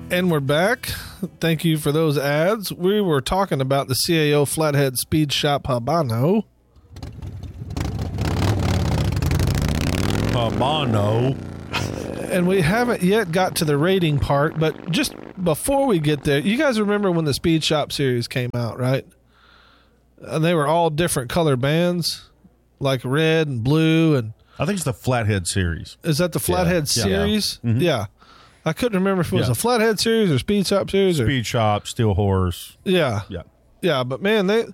And we're back. Thank you for those ads. We were talking about the CAO Flathead Speed Shop Habano. And we haven't yet got to the rating part, but just before we get there, you guys remember when the Speed Shop series came out, right? And they were all different color bands, like red and blue. And I think it's the Flathead series. Is that the Flathead series? Yeah. Mm-hmm. Yeah. I couldn't remember if it was a Flathead series or Speed Shop series. Speed Shop, Steel Horse. Yeah. Yeah. Yeah, but man, that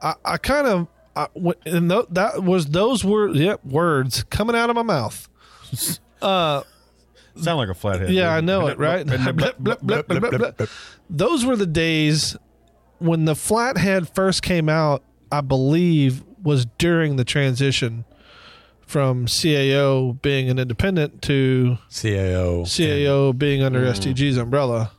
was words coming out of my mouth. Sound like a flathead. Yeah, I know it, right? Those were the days when the Flathead first came out, I believe, was during the transition from CAO being an independent to CAO being under STG's umbrella.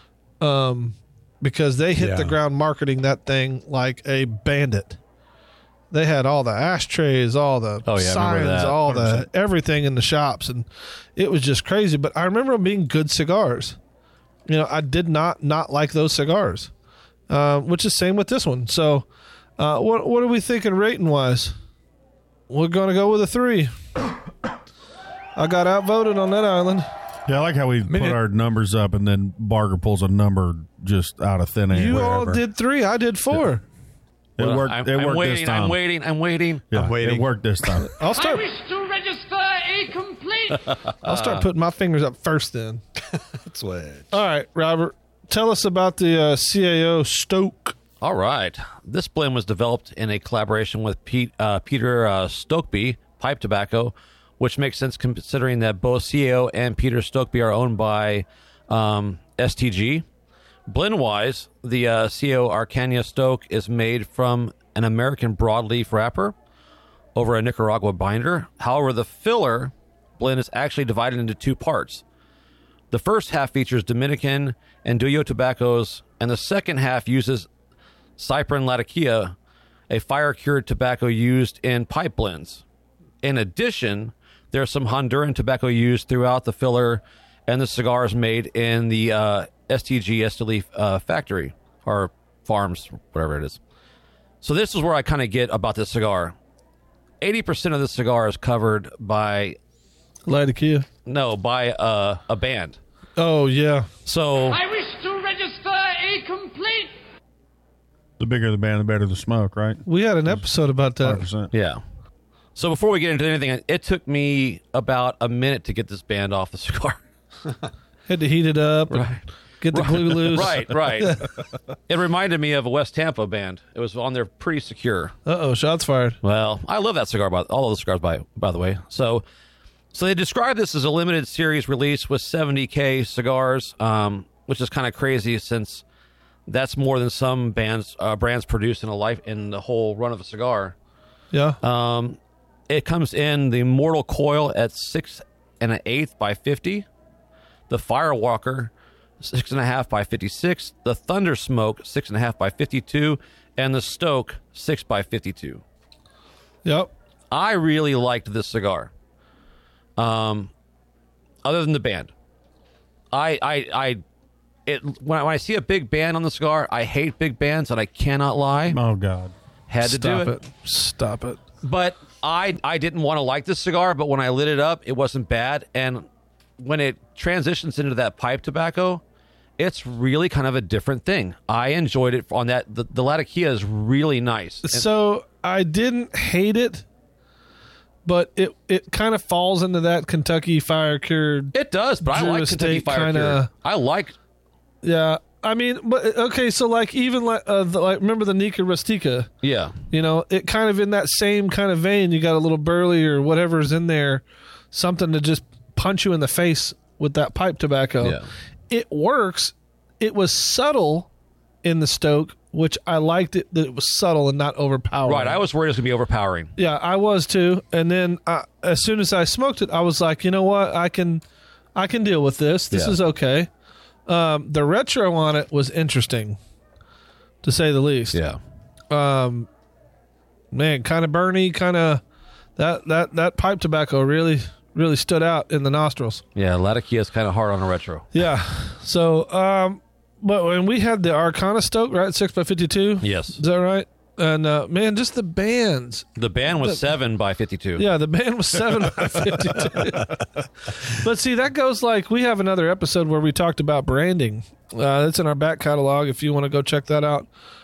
Because they hit the ground marketing that thing like a bandit. They had all the ashtrays, all the signs, all 100%. The everything in the shops, and it was just crazy. But I remember them being good cigars. You know, I did not like those cigars, which is same with this one. So, what are we thinking rating wise? We're going to go with a 3. I got outvoted on that island. Yeah, I like how we put our numbers up, and then Barger pulls a number just out of thin air. You all did 3. I did 4. It worked this time. I'm waiting. Yeah, it worked this time. I'll start. I wish to register a complete. I'll start putting my fingers up first then. Switch. All right, Robert, tell us about the CAO Stoke. All right. This blend was developed in a collaboration with Peter Stokeby, Pipe Tobacco, which makes sense considering that both CAO and Peter Stokeby are owned by STG. Blend-wise, the CAO Arcania Stoke is made from an American broadleaf wrapper over a Nicaragua binder. However, the filler blend is actually divided into 2 parts. The first half features Dominican and Duyo tobaccos, and the second half uses Cypern Latakia, a fire-cured tobacco used in pipe blends. In addition, there's some Honduran tobacco used throughout the filler, and the cigar is made in the STG Esteli factory, or farms, whatever it is. So this is where I kind of get about this cigar. 80% of this cigar is covered by... Latakia? No, by a band. Oh, yeah. So... I wish to register a complete. The bigger the band, the better the smoke, right? We had an episode about that. 100%. Yeah. So before we get into anything, it took me about a minute to get this band off the cigar. Had to heat it up. Right. Get the glue loose. Right. It reminded me of a West Tampa band. It was on there pretty secure. Uh-oh, shots fired. Well, I love that cigar, all of the cigars, by the way. So they describe this as a limited series release with 70K cigars, which is kind of crazy since that's more than some brands produce in the whole run of a cigar. Yeah. It comes in the Mortal Coil at 6 1/8 by 50, the Firewalker 6 1/2 by 56, the Thunder Smoke 6 1/2 by 52, and the Stoke 6 by 52. Yep. I really liked this cigar. Other than the band, when I see a big band on the cigar, I hate big bands, and I cannot lie. Oh God. Had to do it. Stop it. But I didn't want to like this cigar, but when I lit it up, it wasn't bad. And when it transitions into that pipe tobacco, it's really kind of a different thing. I enjoyed it on that. The Latakia is really nice. So I didn't hate it, but it kind of falls into that Kentucky Fire Cured. It does, but I like Kentucky Fire Cured. I like. Yeah. I mean, but okay, so like even like remember the Nika Rustica? Yeah. You know, it kind of in that same kind of vein. You got a little burley or whatever's in there, something to just punch you in the face with that pipe tobacco. Yeah. It works. It was subtle in the Stoke, which I liked it that it was subtle and not overpowering. Right, I was worried it was going to be overpowering. Yeah, I was too. And then as soon as I smoked it, I was like, you know what? I can deal with this. This is okay. The retro on it was interesting, to say the least. Yeah. Man, kind of burny, kind of that pipe tobacco really stood out in the nostrils. Yeah, Latakia is kind of hard on a retro. Yeah. So, but when we had the Arcana Stoke, right, 6x52. Yes. Is that right? And man, just the bands. The band was 7x52. Yeah, the band was 7x52. But see, that goes like we have another episode where we talked about branding. It's in our back catalog if you want to go check that out.